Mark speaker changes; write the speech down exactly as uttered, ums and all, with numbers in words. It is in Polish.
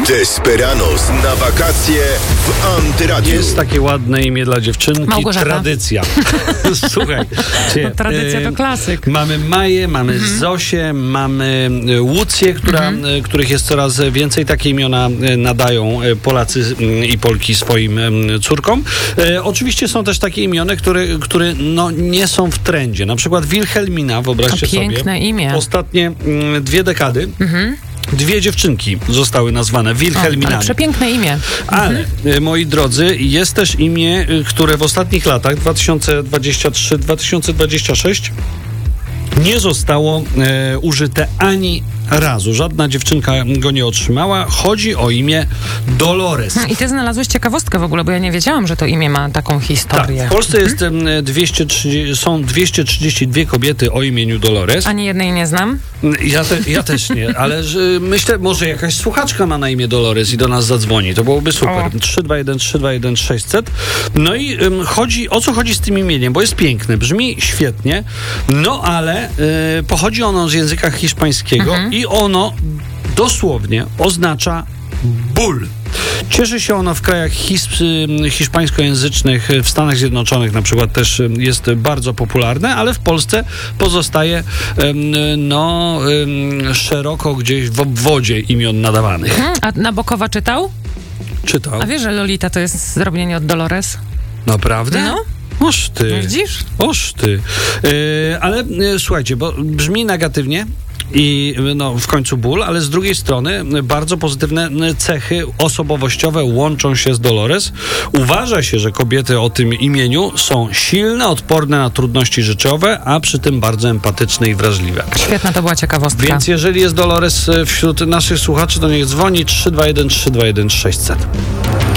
Speaker 1: Desperados na wakacje w Antyradiu.
Speaker 2: Jest takie ładne imię dla dziewczynki.
Speaker 3: Małgorzata.
Speaker 2: Tradycja. Słuchaj.
Speaker 3: No, tradycja to klasyk.
Speaker 2: Mamy Maję, mamy mhm. Zosię, mamy Łucję, która, mhm. których jest coraz więcej. Takie imiona nadają Polacy i Polki swoim córkom. E, oczywiście są też takie imiona, które, które no, nie są w trendzie. Na przykład Wilhelmina, wyobraźcie sobie.
Speaker 3: Piękne imię.
Speaker 2: Ostatnie m, dwie dekady. Mhm. Dwie dziewczynki zostały nazwane Wilhelminami.
Speaker 3: Ale przepiękne imię.
Speaker 2: Ale, mhm. moi drodzy, jest też imię, które w ostatnich latach, dwa tysiące dwudziesty trzeci do dwa tysiące dwudziestego szóstego, nie zostało e, użyte ani razu. Żadna dziewczynka go nie otrzymała. Chodzi o imię Dolores.
Speaker 3: I ty znalazłeś ciekawostkę w ogóle, bo ja nie wiedziałam, że to imię ma taką historię.
Speaker 2: Tak, w Polsce jest dwieście trzydzieści, są dwieście trzydzieści dwie kobiety o imieniu Dolores.
Speaker 3: Ani jednej nie znam?
Speaker 2: Ja, te, ja też nie, ale że, myślę, może jakaś słuchaczka ma na imię Dolores i do nas zadzwoni. To byłoby super.
Speaker 3: O.
Speaker 2: trzy dwa jeden trzy dwa jeden sześćset. No i um, chodzi, o co chodzi z tym imieniem? Bo jest piękne, brzmi świetnie, no ale y, pochodzi ono z języka hiszpańskiego mhm. i ono dosłownie oznacza ból. Cieszy się ono w krajach his- hiszpańskojęzycznych, w Stanach Zjednoczonych na przykład też jest bardzo popularne, ale w Polsce pozostaje no szeroko gdzieś w obwodzie imion nadawanych.
Speaker 3: Hmm, a Nabokowa czytał?
Speaker 2: Czytał.
Speaker 3: A wiesz, że Lolita to jest zrobienie od Dolores?
Speaker 2: Naprawdę?
Speaker 3: No.
Speaker 2: Oż ty.
Speaker 3: Widzisz?
Speaker 2: Oż ty. Yy, ale yy, słuchajcie, bo brzmi negatywnie i no, w końcu ból, ale z drugiej strony bardzo pozytywne cechy osobowościowe łączą się z Dolores. Uważa się, że kobiety o tym imieniu są silne, odporne na trudności życiowe, a przy tym bardzo empatyczne i wrażliwe.
Speaker 3: Świetna to była ciekawostka.
Speaker 2: Więc jeżeli jest Dolores wśród naszych słuchaczy, to niech dzwoni trzy dwa jeden trzy dwa jeden sześćset.